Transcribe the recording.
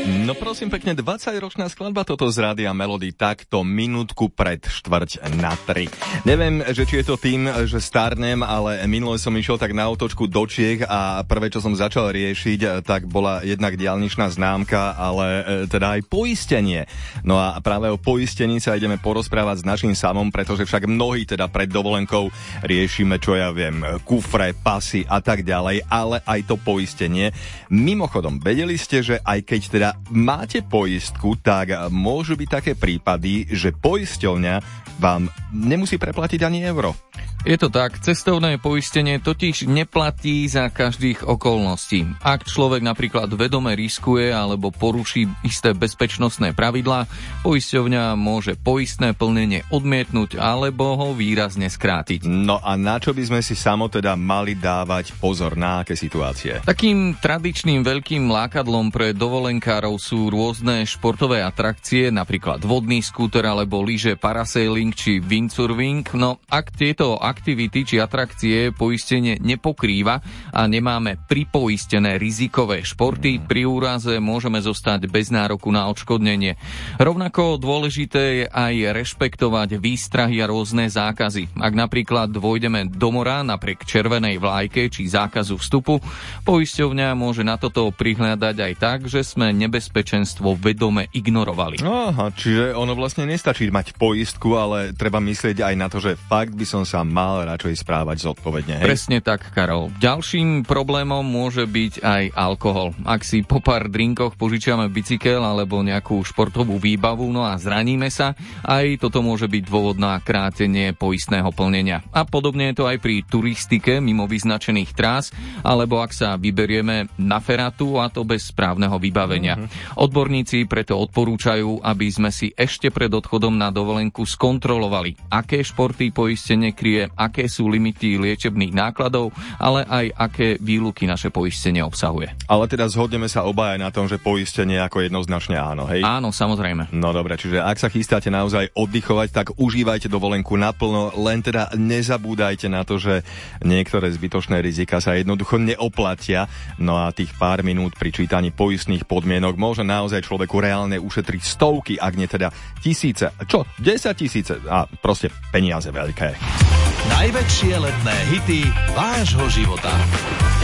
No prosím pekne, 20-ročná skladba toto z Rádia Melody, takto minútku pred 2:45. Neviem, že či je to tým, že starnem, ale minule som išiel tak na otočku do Čiech a prvé, čo som začal riešiť, tak bola jednak diaľničná známka, ale teda aj poistenie. No a práve o poistení sa ideme porozprávať s naším Samom, pretože však mnohí teda pred dovolenkou riešime, čo ja viem, kufre, pasy a tak ďalej, ale aj to poistenie. Mimochodom, vedeli ste, že aj keď teda máte poistku, tak môžu byť také prípady, že poisťovňa vám nemusí preplatiť ani euro. Je to tak, cestovné poistenie totiž neplatí za každých okolností. Ak človek napríklad vedome riskuje alebo poruší isté bezpečnostné pravidlá, poisťovňa môže poistné plnenie odmietnúť alebo ho výrazne skrátiť. No a na čo by sme si samo teda mali dávať pozor, na aké situácie? Takým tradičným veľkým lákadlom pre dovolenkárov sú rôzne športové atrakcie, napríklad vodný skúter alebo lyže, parasailing či windsurfing. No ak tieto aktivity či atrakcie poistenie nepokrýva a nemáme pripoistené rizikové športy, pri úraze môžeme zostať bez nároku na odškodnenie. Rovnako dôležité je aj rešpektovať výstrahy a rôzne zákazy. Ak napríklad dôjdeme do mora napriek červenej vlajke či zákazu vstupu, poisťovňa môže na toto prihliadať aj tak, že sme nebezpečenstvo vedome ignorovali. Aha, čiže ono vlastne nestačí mať poistku, ale treba myslieť aj na to, že fakt by som sa mal radšej správať zodpovedne. Hej? Presne tak, Karol. Ďalším problémom môže byť aj alkohol. Ak si po pár drinkoch požičiame bicykel alebo nejakú športovú výbavu, no a zraníme sa, aj toto môže byť dôvod na krátenie poistného plnenia. A podobne je to aj pri turistike mimo vyznačených trás, alebo ak sa vyberieme na feratu, a to bez správneho vybavenia. Odborníci preto odporúčajú, aby sme si ešte pred odchodom na dovolenku skontrolovali, aké športy poistenie kryje, aké sú limity liečebných nákladov, ale aj aké výluky naše poistenie obsahuje. Ale teda zhodneme sa obaja na tom, že poistenie ako jednoznačne áno, hej? Áno, samozrejme. No dobre, čiže ak sa chystáte naozaj oddychovať, tak užívajte dovolenku naplno, len teda nezabúdajte na to, že niektoré zbytočné rizika sa jednoducho neoplatia. No a tých pár minút pri čítaní poistných podmienok môže naozaj človeku reálne ušetriť stovky, ak nie teda tisíce, 10 000 a proste peniaze veľké. Najväčšie letné hity vášho života.